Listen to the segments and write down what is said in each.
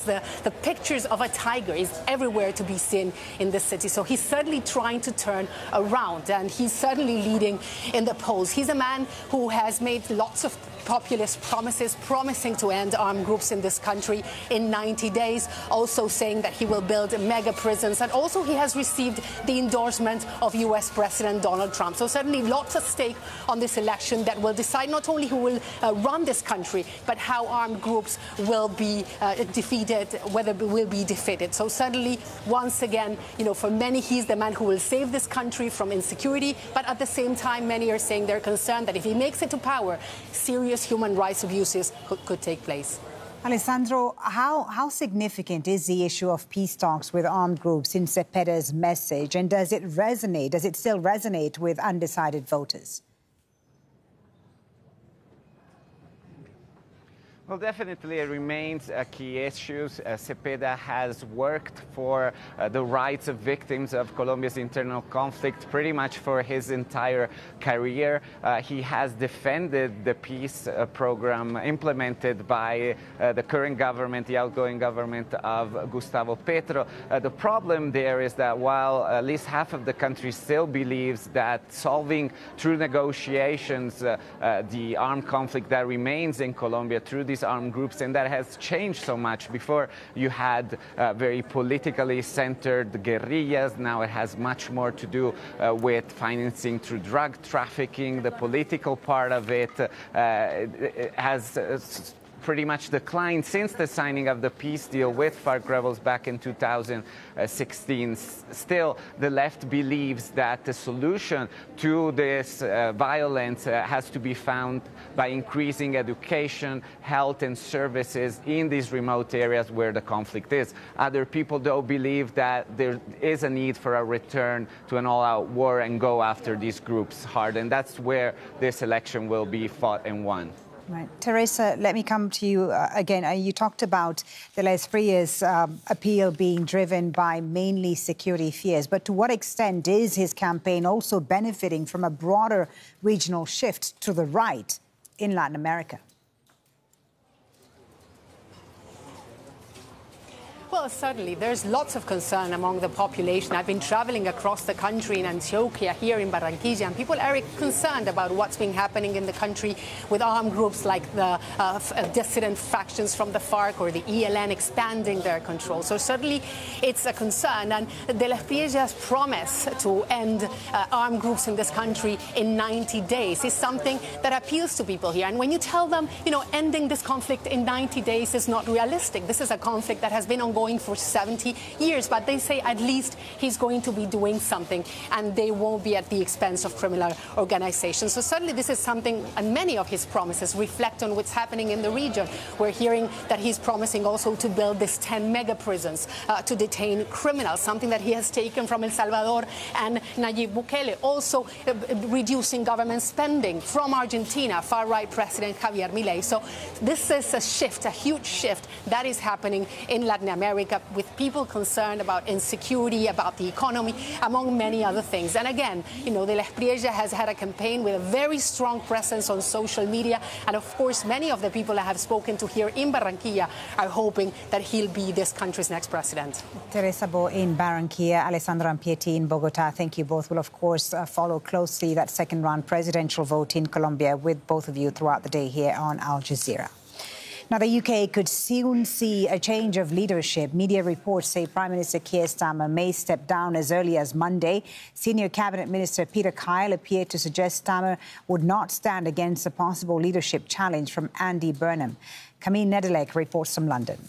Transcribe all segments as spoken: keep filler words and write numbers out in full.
The, the pictures of a tiger is everywhere to be seen in the city. So he's certainly trying to turn around, and he's certainly leading in the polls. He's a man who has made lots of populist promises, promising to end armed groups in this country in ninety days, also saying that he will build mega prisons, and also he has received the endorsement of U S President Donald Trump. So certainly lots at stake on this election that will decide not only who will uh, run this country, but how armed groups will be uh, defeated, whether will be defeated. So certainly, once again, you know, for many, he's the man who will save this country from insecurity, but at the same time, many are saying they're concerned that if he makes it to power, serious human rights abuses could, could take place. Alessandro, how, how significant is the issue of peace talks with armed groups in Cepeda's message, and does it resonate, does it still resonate with undecided voters? Well, definitely it remains a key issue. Uh, Cepeda has worked for uh, the rights of victims of Colombia's internal conflict pretty much for his entire career. Uh, he has defended the peace uh, program implemented by uh, the current government, the outgoing government of Gustavo Petro. Uh, the problem there is that while at least half of the country still believes that solving through negotiations uh, uh, the armed conflict that remains in Colombia through these armed groups, and that has changed so much. Before you had uh, very politically centered guerrillas. Now it has much more to do uh, with financing through drug trafficking. The political part of it uh, it has uh, pretty much declined since the signing of the peace deal with FARC rebels back in two thousand sixteen. Still, the left believes that the solution to this uh, violence uh, has to be found by increasing education, health and services in these remote areas where the conflict is. Other people, though, believe that there is a need for a return to an all-out war and go after these groups hard, and that's where this election will be fought and won. Right. Teresa, let me come to you uh, again. Uh, you talked about the Les Prias um, appeal being driven by mainly security fears, but to what extent is his campaign also benefiting from a broader regional shift to the right in Latin America? Well, certainly. There's lots of concern among the population. I've been traveling across the country in Antioquia, here in Barranquilla, and people are concerned about what's been happening in the country with armed groups like the uh, dissident factions from the FARC or the E L N expanding their control. So certainly it's a concern. And De Las Priellas' promise to end uh, armed groups in this country in ninety days is something that appeals to people here. And when you tell them, you know, ending this conflict in ninety days is not realistic. This is a conflict that has been ongoing going for seventy years, but they say at least he's going to be doing something, and they won't be at the expense of criminal organizations. So certainly this is something, and many of his promises reflect on what's happening in the region. We're hearing that he's promising also to build these ten mega prisons uh, to detain criminals, something that he has taken from El Salvador and Nayib Bukele. Also uh, reducing government spending from Argentina, far-right President Javier Milei. So this is a shift, a huge shift that is happening in Latin America, with people concerned about insecurity, about the economy, among many other things. And again, you know, De Las Priellas has had a campaign with a very strong presence on social media. And of course, many of the people I have spoken to here in Barranquilla are hoping that he'll be this country's next president. Teresa Bo in Barranquilla, Alessandra Ampieti in Bogota. Thank you both. We'll, of course, uh, follow closely that second round presidential vote in Colombia with both of you throughout the day here on Al Jazeera. Now, the U K could soon see a change of leadership. Media reports say Prime Minister Keir Starmer may step down as early as Monday. Senior Cabinet Minister Peter Kyle appeared to suggest Starmer would not stand against a possible leadership challenge from Andy Burnham. Camille Nedelec reports from London.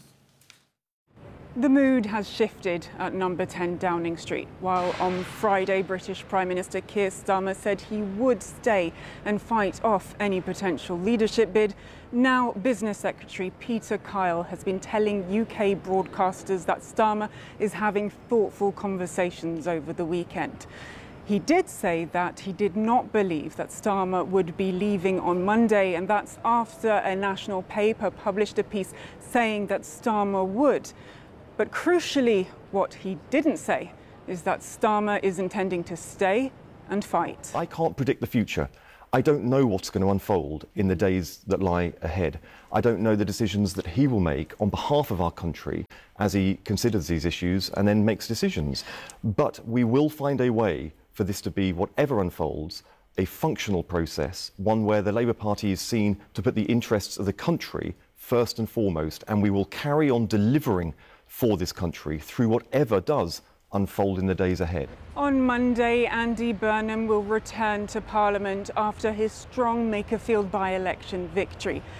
The mood has shifted at number ten Downing Street. While on Friday, British Prime Minister Keir Starmer said he would stay and fight off any potential leadership bid, now Business Secretary Peter Kyle has been telling U K broadcasters that Starmer is having thoughtful conversations over the weekend. He did say that he did not believe that Starmer would be leaving on Monday, and that's after a national paper published a piece saying that Starmer would. But crucially, what he didn't say is that Starmer is intending to stay and fight. I can't predict the future. I don't know what's going to unfold in the days that lie ahead. I don't know the decisions that he will make on behalf of our country as he considers these issues and then makes decisions. But we will find a way for this to be, whatever unfolds, a functional process, one where the Labour Party is seen to put the interests of the country first and foremost, and we will carry on delivering for this country through whatever does unfold in the days ahead. On Monday, Andy Burnham will return to Parliament after his strong Makerfield by-election victory.